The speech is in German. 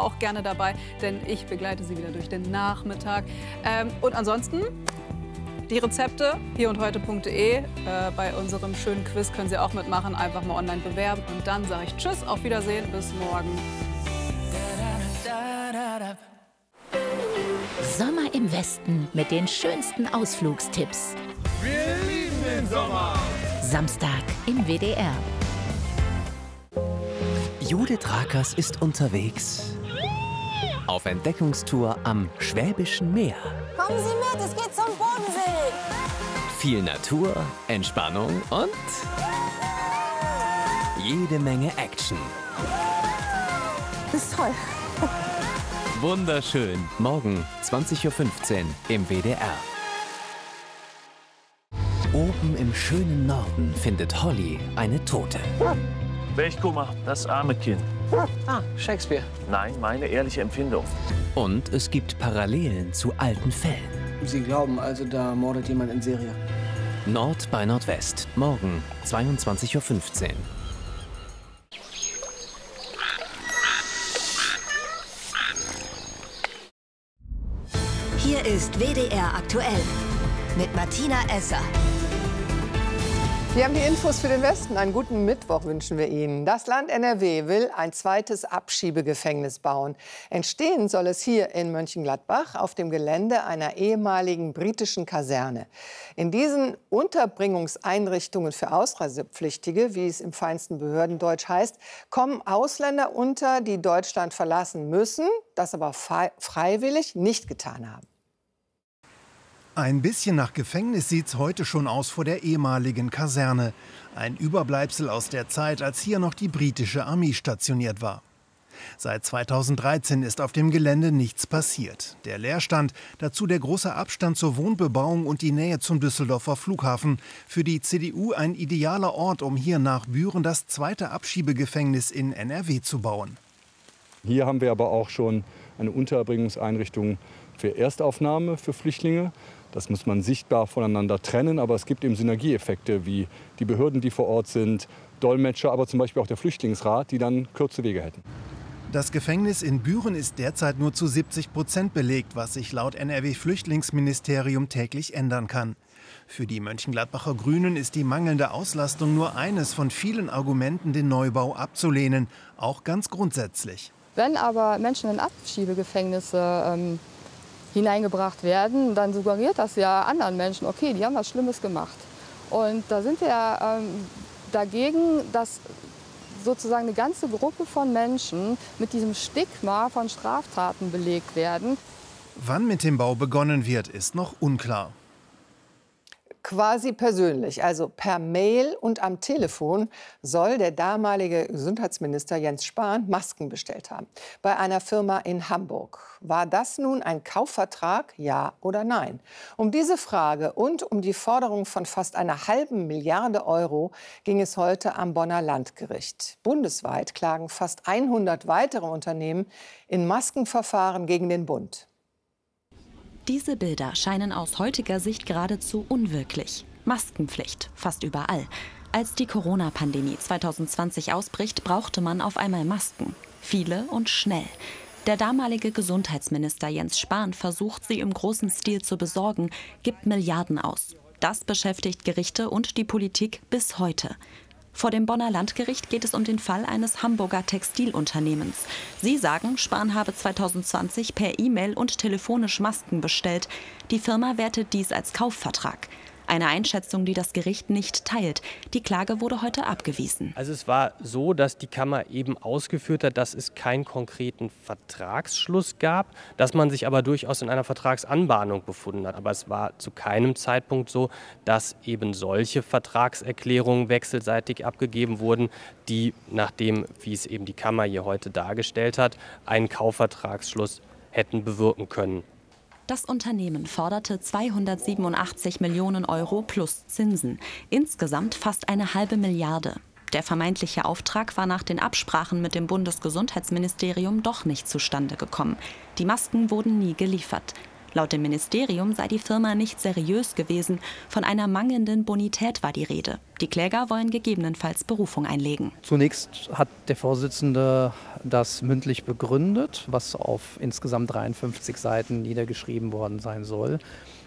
auch gerne dabei, denn ich begleite Sie wieder durch den Nachmittag. Und ansonsten die Rezepte hier und heute.de. Bei unserem schönen Quiz können Sie auch mitmachen. Einfach mal online bewerben. Und dann sage ich Tschüss, auf Wiedersehen, bis morgen. Sommer im Westen mit den schönsten Ausflugstipps. Wir lieben den Sommer. Samstag im WDR. Judith Rakers ist unterwegs auf Entdeckungstour am Schwäbischen Meer. Kommen Sie mit, es geht zum Bodensee. Viel Natur, Entspannung und jede Menge Action. Das ist toll. Wunderschön. Morgen 20:15 Uhr im WDR. Oben im schönen Norden findet Holly eine Tote. Welchkummer, das arme Kind. Ah, Shakespeare. Nein, meine ehrliche Empfindung. Und es gibt Parallelen zu alten Fällen. Sie glauben also, da mordet jemand in Serie? Nord bei Nordwest. Morgen 22:15 Uhr. Hier ist WDR aktuell mit Martina Esser. Wir haben die Infos für den Westen. Einen guten Mittwoch wünschen wir Ihnen. Das Land NRW will ein zweites Abschiebegefängnis bauen. Entstehen soll es hier in Mönchengladbach auf dem Gelände einer ehemaligen britischen Kaserne. In diesen Unterbringungseinrichtungen für Ausreisepflichtige, wie es im feinsten Behördendeutsch heißt, kommen Ausländer unter, die Deutschland verlassen müssen, das aber freiwillig nicht getan haben. Ein bisschen nach Gefängnis sieht's heute schon aus vor der ehemaligen Kaserne. Ein Überbleibsel aus der Zeit, als hier noch die britische Armee stationiert war. Seit 2013 ist auf dem Gelände nichts passiert. Der Leerstand, dazu der große Abstand zur Wohnbebauung und die Nähe zum Düsseldorfer Flughafen. Für die CDU ein idealer Ort, um hier nach Büren das zweite Abschiebegefängnis in NRW zu bauen. Hier haben wir aber auch schon eine Unterbringungseinrichtung für Erstaufnahme für Flüchtlinge. Das muss man sichtbar voneinander trennen, aber es gibt eben Synergieeffekte wie die Behörden, die vor Ort sind, Dolmetscher, aber zum Beispiel auch der Flüchtlingsrat, die dann kurze Wege hätten. Das Gefängnis in Büren ist derzeit nur zu 70% belegt, was sich laut NRW-Flüchtlingsministerium täglich ändern kann. Für die Mönchengladbacher Grünen ist die mangelnde Auslastung nur eines von vielen Argumenten, den Neubau abzulehnen, auch ganz grundsätzlich. Wenn aber Menschen in Abschiebegefängnisse hineingebracht werden, dann suggeriert das ja anderen Menschen, okay, die haben was Schlimmes gemacht. Und da sind wir dagegen, dass sozusagen eine ganze Gruppe von Menschen mit diesem Stigma von Straftaten belegt werden. Wann mit dem Bau begonnen wird, ist noch unklar. Quasi persönlich, also per Mail und am Telefon, soll der damalige Gesundheitsminister Jens Spahn Masken bestellt haben. Bei einer Firma in Hamburg. War das nun ein Kaufvertrag, ja oder nein? Um diese Frage und um die Forderung von fast einer halben Milliarde Euro ging es heute am Bonner Landgericht. Bundesweit klagen fast 100 weitere Unternehmen in Maskenverfahren gegen den Bund. Diese Bilder scheinen aus heutiger Sicht geradezu unwirklich. Maskenpflicht, fast überall. Als die Corona-Pandemie 2020 ausbricht, brauchte man auf einmal Masken. Viele und schnell. Der damalige Gesundheitsminister Jens Spahn versucht, sie im großen Stil zu besorgen, gibt Milliarden aus. Das beschäftigt Gerichte und die Politik bis heute. Vor dem Bonner Landgericht geht es um den Fall eines Hamburger Textilunternehmens. Sie sagen, Spahn habe 2020 per E-Mail und telefonisch Masken bestellt. Die Firma wertet dies als Kaufvertrag. Eine Einschätzung, die das Gericht nicht teilt. Die Klage wurde heute abgewiesen. Also es war so, dass die Kammer eben ausgeführt hat, dass es keinen konkreten Vertragsschluss gab, dass man sich aber durchaus in einer Vertragsanbahnung befunden hat. Aber es war zu keinem Zeitpunkt so, dass eben solche Vertragserklärungen wechselseitig abgegeben wurden, die, nach dem, wie es eben die Kammer hier heute dargestellt hat, einen Kaufvertragsschluss hätten bewirken können. Das Unternehmen forderte 287 Millionen Euro plus Zinsen. Insgesamt fast eine halbe Milliarde. Der vermeintliche Auftrag war nach den Absprachen mit dem Bundesgesundheitsministerium doch nicht zustande gekommen. Die Masken wurden nie geliefert. Laut dem Ministerium sei die Firma nicht seriös gewesen. Von einer mangelnden Bonität war die Rede. Die Kläger wollen gegebenenfalls Berufung einlegen. Zunächst hat der Vorsitzende das mündlich begründet, was auf insgesamt 53 Seiten niedergeschrieben worden sein soll.